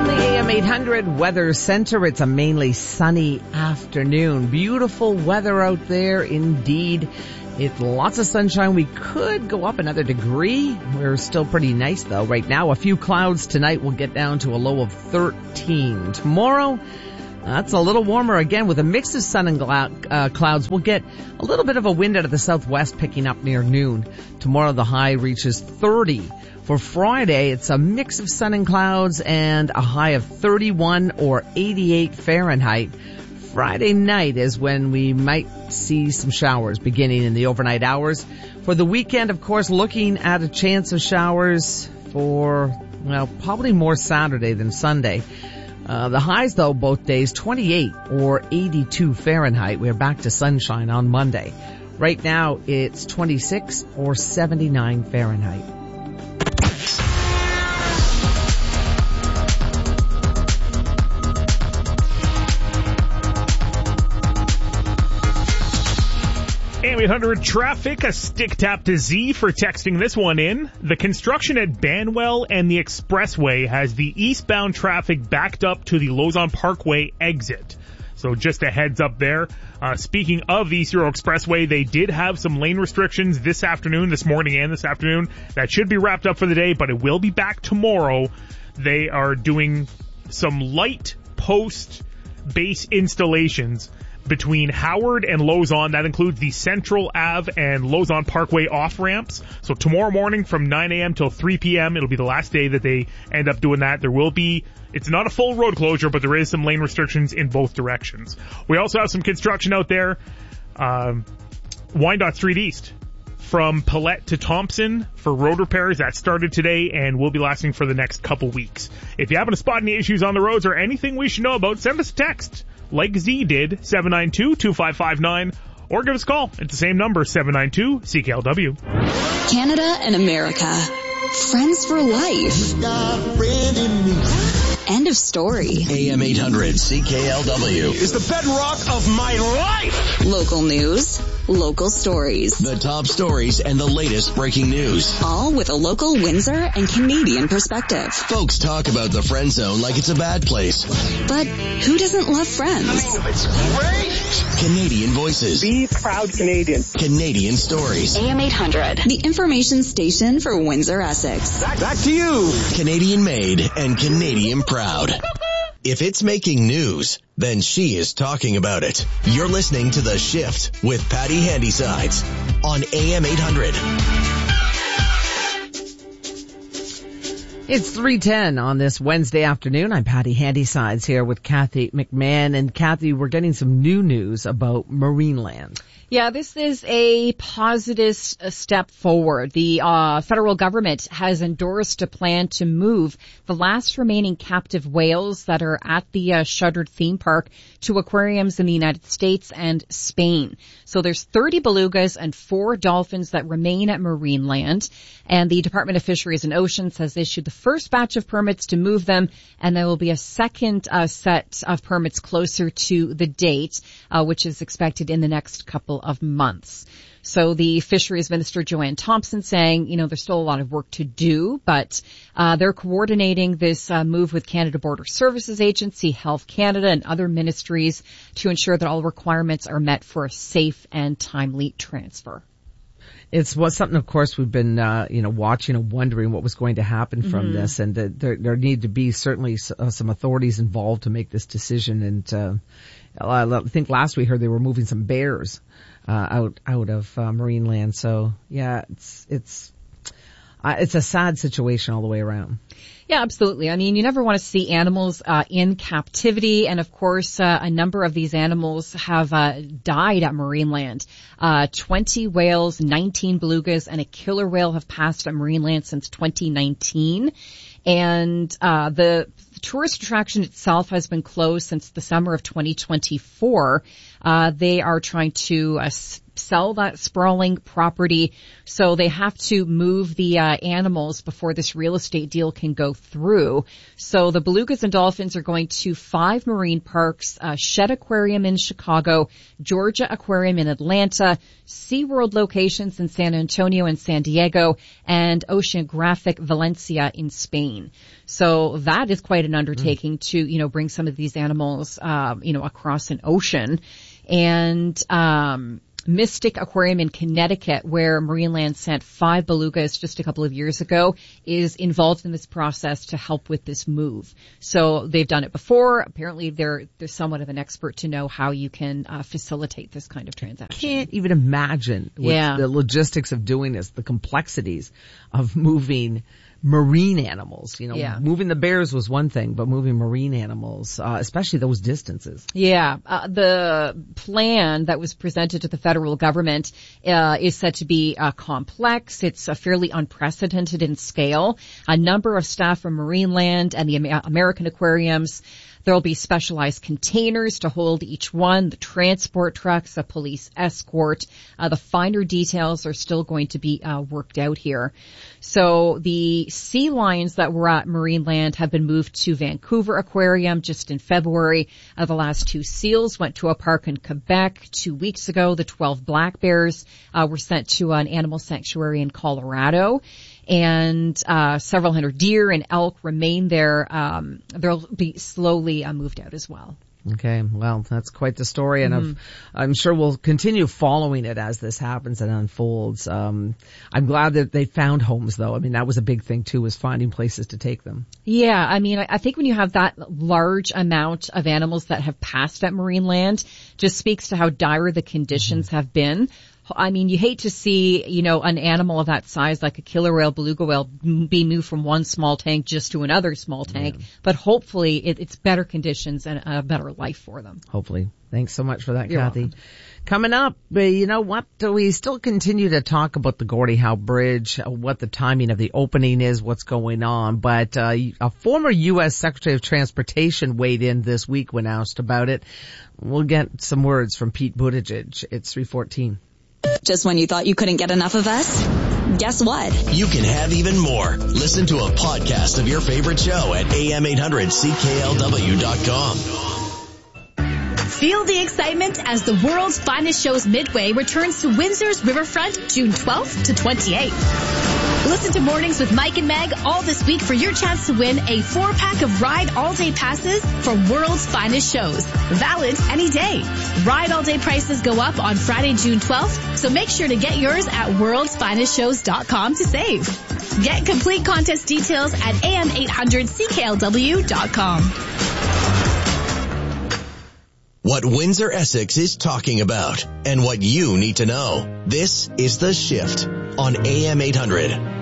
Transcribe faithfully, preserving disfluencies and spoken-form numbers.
From the A M eight hundred Weather Center, it's a mainly sunny afternoon. Beautiful weather out there indeed. It's lots of sunshine. We could go up another degree. We're still pretty nice though right now. A few clouds tonight. We'll get down to a low of thirteen. Tomorrow, that's a little warmer again with a mix of sun and uh, clouds. We'll get a little bit of a wind out of the southwest picking up near noon. Tomorrow the high reaches thirty. For Friday, it's a mix of sun and clouds and a high of thirty-one or eighty-eight Fahrenheit. Friday night is when we might see some showers beginning in the overnight hours. For the weekend, of course, looking at a chance of showers for, well, probably more Saturday than Sunday. Uh, the highs, though, both days, twenty-eight or eighty-two Fahrenheit. We're back to sunshine on Monday. Right now, it's twenty-six or seventy-nine Fahrenheit. A M eight hundred traffic, a stick tap to Z for texting this one in. The construction at Banwell and the Expressway has the eastbound traffic backed up to the Lauson Parkway exit. So just a heads up there. Uh, speaking of the East Euro Expressway, they did have some lane restrictions this afternoon, this morning and this afternoon. That should be wrapped up for the day, but it will be back tomorrow. They are doing some light post base installations between Howard and Lauson. That includes the Central Ave and Lauson Parkway off-ramps. So tomorrow morning from nine a.m. till three p.m., it'll be the last day that they end up doing that. There will be, it's not a full road closure, but there is some lane restrictions in both directions. We also have some construction out there. Um, Wyandotte Street East from Paulette to Thompson for road repairs. That started today and will be lasting for the next couple weeks. If you happen to spot any issues on the roads or anything we should know about, send us a text like Z did, seven nine two, two five five nine, or give us a call at the same number, seven nine two, C K L W. Canada and America. Friends for life. End of story. A M eight hundred C K L W is the bedrock of my life. Local news, local stories. The top stories and the latest breaking news. All with a local Windsor and Canadian perspective. Folks talk about the friend zone like it's a bad place. But who doesn't love friends? It's great. Canadian voices. Be proud Canadian. Canadian stories. A M eight hundred, the information station for Windsor, Essex. Back, back to you. Canadian made and Canadian proud. If it's making news, then she is talking about it. You're listening to The Shift with Patty Handysides on A M eight hundred. It's three ten on this Wednesday afternoon. I'm Patty Handysides here with Kathy McMahon. And Kathy, we're getting some new news about Marineland. Yeah, this is a positive step forward. The uh, federal government has endorsed a plan to move the last remaining captive whales that are at the uh, shuttered theme park to aquariums in the United States and Spain. So there's thirty belugas and four dolphins that remain at Marineland. And the Department of Fisheries and Oceans has issued the first batch of permits to move them, and there will be a second uh, set of permits closer to the date, uh, which is expected in the next couple of months. So the Fisheries Minister, Joanne Thompson, saying, you know, there's still a lot of work to do, but uh they're coordinating this uh, move with Canada Border Services Agency, Health Canada, and other ministries to ensure that all requirements are met for a safe and timely transfer. It's was something, of course, we've been, uh, you know, watching and wondering what was going to happen from Mm-hmm. this, and uh, there, there need to be certainly uh, some authorities involved to make this decision. And uh, I think last we heard they were moving some bears uh, out out of uh, Marineland. So yeah, it's it's uh, it's a sad situation all the way around. Yeah, absolutely. I mean, you never want to see animals uh, in captivity. And of course, uh, a number of these animals have uh, died at Marineland. Uh, twenty whales, nineteen belugas, and a killer whale have passed at Marineland since twenty nineteen. And uh the tourist attraction itself has been closed since the summer of twenty twenty-four. Uh, they are trying to uh, sell that sprawling property, so they have to move the uh, animals before this real estate deal can go through. So the belugas and dolphins are going to five marine parks, uh, Shedd Aquarium in Chicago, Georgia Aquarium in Atlanta, SeaWorld locations in San Antonio and San Diego, and Oceanographic Valencia in Spain. So that is quite an undertaking mm. to, you know, bring some of these animals, uh, you know, across an ocean. And, um, Mystic Aquarium in Connecticut, where Marineland sent five belugas just a couple of years ago, is involved in this process to help with this move. So they've done it before. Apparently they're, they're somewhat of an expert to know how you can uh, facilitate this kind of transaction. Can't even imagine with yeah. the logistics of doing this, the complexities of moving marine animals. You know, yeah. moving the bears was one thing, but moving marine animals, uh, especially those distances. Yeah. Uh, the plan that was presented to the federal government uh, is said to be uh, complex. It's uh, fairly unprecedented in scale. A number of staff from Marineland and the Amer- American aquariums. There'll be specialized containers to hold each one, the transport trucks, a police escort. Uh, the finer details are still going to be uh, worked out here. So the sea lions that were at Marineland have been moved to Vancouver Aquarium just in February. Uh, the last two seals went to a park in Quebec two weeks ago. The twelve black bears uh, were sent to an animal sanctuary in Colorado. And uh several hundred deer and elk remain there. Um, they'll be slowly uh, moved out as well. Okay, well, that's quite the story, and mm-hmm. I've, I'm sure we'll continue following it as this happens and unfolds. Um, I'm glad that they found homes, though. I mean, that was a big thing, too, was finding places to take them. Yeah, I mean, I think when you have that large amount of animals that have passed at Marineland, just speaks to how dire the conditions mm-hmm. have been. I mean, you hate to see, you know, an animal of that size, like a killer whale, beluga whale, be moved from one small tank just to another small tank. Yeah. But hopefully it, it's better conditions and a better life for them. Hopefully. Thanks so much for that, You're Kathy. welcome. Coming up, you know what? We still continue to talk about the Gordie Howe Bridge, what the timing of the opening is, what's going on. But uh, a former U S Secretary of Transportation weighed in this week when asked about it. We'll get some words from Pete Buttigieg. It's three fourteen. Just when you thought you couldn't get enough of us? Guess what? You can have even more. Listen to a podcast of your favorite show at A M eight hundred C K L W dot com. Feel the excitement as the world's finest shows Midway returns to Windsor's Riverfront June twelfth to twenty-eighth. Listen to Mornings with Mike and Meg all this week for your chance to win a four-pack of Ride All-Day passes for world's finest shows. Valid any day. Ride All-Day prices go up on Friday, June twelfth, so make sure to get yours at worlds finest shows dot com to save. Get complete contest details at A M eight hundred C K L W dot com. What Windsor Essex is talking about and what you need to know. This is The Shift on A M eight hundred.